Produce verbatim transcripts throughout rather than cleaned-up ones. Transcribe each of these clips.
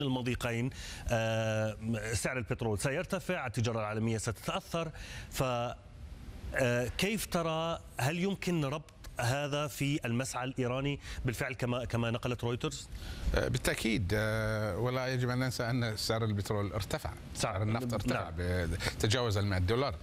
المضيقين سعر البترول سيرتفع، التجارة العالمية ستتأثر، فكيف ترى هل يمكن ربط هذا في المسعى الإيراني بالفعل كما كما نقلت رويترز؟ بالتأكيد، ولا يجب أن ننسى أن سعر البترول ارتفع، سعر النفط ارتفع، نعم. تجاوز المئة دولار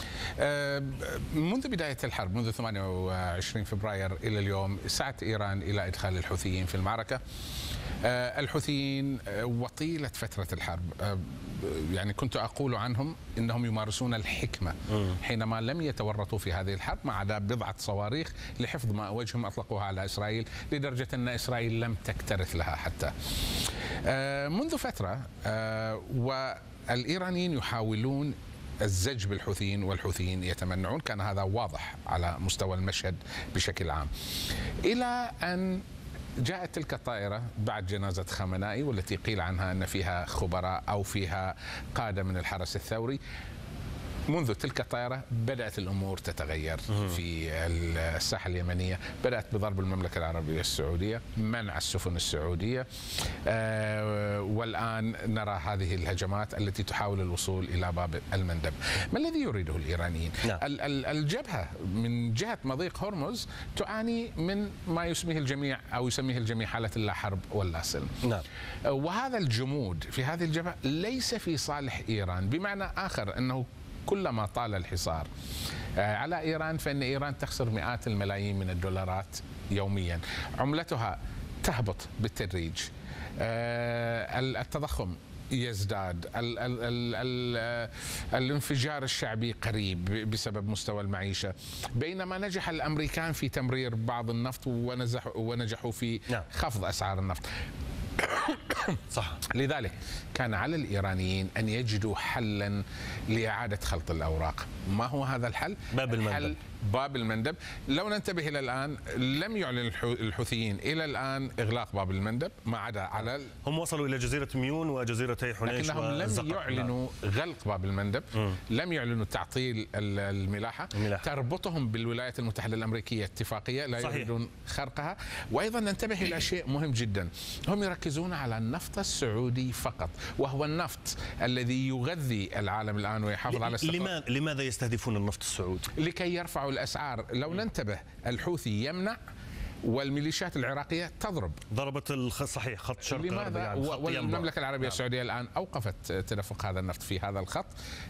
منذ بداية الحرب، منذ ثمانية وعشرين فبراير إلى اليوم. سعت إيران إلى إدخال الحوثيين في المعركة. الحوثيين وطيلة فترة الحرب يعني كنت أقول عنهم إنهم يمارسون الحكمة حينما لم يتورطوا في هذه الحرب، ما عدا بضعة صواريخ لحفظ مأوجهم أطلقوها على إسرائيل، لدرجة أن إسرائيل لم تكترث لها حتى منذ فترة. والإيرانيين يحاولون الزج بالحوثيين والحوثيين يتمنعون، كان هذا واضح على مستوى المشهد بشكل عام، إلى أن جاءت تلك الطائرة بعد جنازة خامنائي، والتي قيل عنها أن فيها خبراء أو فيها قادة من الحرس الثوري. منذ تلك الطائرة بدأت الأمور تتغير في الساحة اليمنية، بدأت بضرب المملكة العربية السعودية، منع السفن السعودية، والآن نرى هذه الهجمات التي تحاول الوصول إلى باب المندب. ما الذي يريده الإيرانيين؟ نعم. الجبهة من جهة مضيق هرمز تعاني من ما يسميه الجميع أو يسميه الجميع حالة اللا حرب ولا سلم. نعم. وهذا الجمود في هذه الجبهة ليس في صالح إيران، بمعنى آخر أنه كلما طال الحصار على إيران فإن إيران تخسر مئات الملايين من الدولارات يوميا، عملتها تهبط بالتدريج، التضخم يزداد، ال ال ال ال الانفجار الشعبي قريب بسبب مستوى المعيشة، بينما نجح الأمريكان في تمرير بعض النفط ونجحوا في خفض أسعار النفط. صح. لذلك كان على الإيرانيين أن يجدوا حلا لإعادة خلط الأوراق. ما هو هذا الحل؟ باب المندب. باب المندب. لو ننتبه إلى الآن لم يعلن الحوثيين إلى الآن إغلاق باب المندب، ما عدا على هم وصلوا إلى جزيرة ميون وجزيرتي حنيش، لكنهم لم يعلنوا غلق باب المندب، م. لم يعلنوا تعطيل الملاحة. الملاحة تربطهم بالولايات المتحدة الأمريكية اتفاقية لا صحيح. يريدون خرقها. وأيضا ننتبه إلى شيء مهم جدا، هم يركزون على النفط السعودي فقط، وهو النفط الذي يغذي العالم الآن ويحافظ على استقرار. لماذا لماذا يستهدفون النفط السعودي؟ لكي يرفعوا الأسعار. لو ننتبه، الحوثي يمنع والميليشيات العراقية تضرب. ضربت صحيح خط شرق لماذا؟ يعني والمملكة العربية السعودية الآن أوقفت تدفق هذا النفط في هذا الخط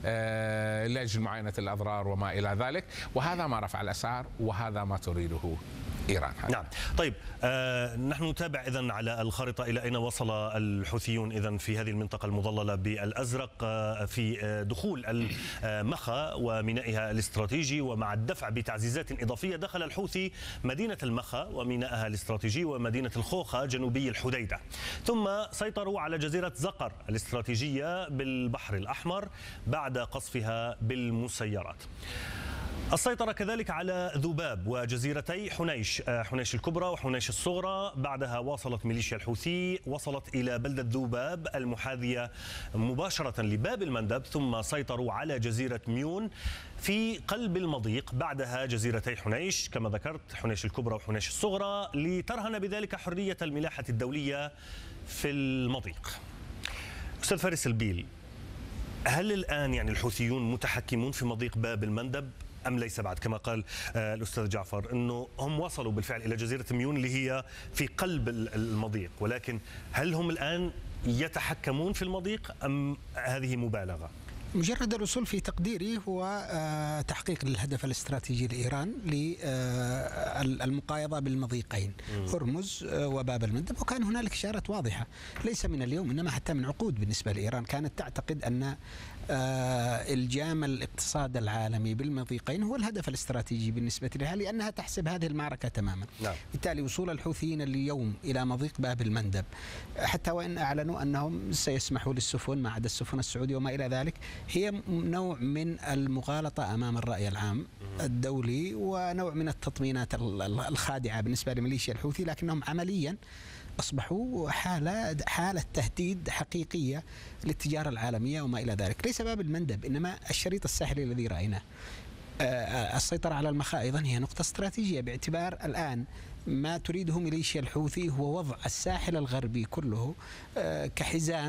آه لأجل معاينة الأضرار وما إلى ذلك، وهذا ما رفع الأسعار وهذا ما تريده إيران. نعم. طيب آه نحن نتابع إذن على الخارطة إلى أين وصل الحوثيون إذن في هذه المنطقة المظللة بالأزرق آه في آه دخول المخا ومينائها الاستراتيجي، ومع الدفع بتعزيزات إضافية دخل الحوثي مدينة المخا ومينائها الاستراتيجي ومدينة الخوخة جنوبي الحديدة، ثم سيطروا على جزيرة زقر الاستراتيجية بالبحر الأحمر بعد قصفها بالمسيرات. السيطرة كذلك على ذباب وجزيرتي حنيش، حنيش الكبرى وحنيش الصغرى. بعدها واصلت ميليشيا الحوثي، وصلت إلى بلدة ذباب المحاذية مباشرة لباب المندب، ثم سيطروا على جزيرة ميون في قلب المضيق، بعدها جزيرتي حنيش كما ذكرت، حنيش الكبرى وحنيش الصغرى، لترهن بذلك حرية الملاحة الدولية في المضيق. أستاذ فارس البيل، هل الآن يعني الحوثيون متحكمون في مضيق باب المندب أم ليس بعد؟ كما قال الأستاذ جعفر أنه هم وصلوا بالفعل إلى جزيرة ميون اللي هي في قلب المضيق، ولكن هل هم الآن يتحكمون في المضيق أم هذه مبالغة؟ مجرد الوصول في تقديري هو تحقيق الهدف الاستراتيجي لإيران للمقايضة بالمضيقين هرمز وباب المندب. وكان هنالك إشارات واضحة ليس من اليوم إنما حتى من عقود بالنسبة لإيران، كانت تعتقد أن الجام الاقتصاد العالمي بالمضيقين هو الهدف الاستراتيجي بالنسبة لها، لأنها تحسب هذه المعركة تماما. نعم. بالتالي وصول الحوثيين اليوم إلى مضيق باب المندب، حتى وإن أعلنوا أنهم سيسمحوا للسفن ما عدا السفن السعودية وما إلى ذلك، هي نوع من المغالطة أمام الرأي العام الدولي ونوع من التطمينات الخادعة بالنسبة لميليشيا الحوثي، لكنهم عمليا أصبحوا حالة حالة تهديد حقيقية للتجارة العالمية وما إلى ذلك. ليس باب المندب إنما الشريط الساحلي الذي رأيناه. السيطرة على المخا أيضا هي نقطة استراتيجية، باعتبار الآن ما تريده ميليشيا الحوثي هو وضع الساحل الغربي كله كحزام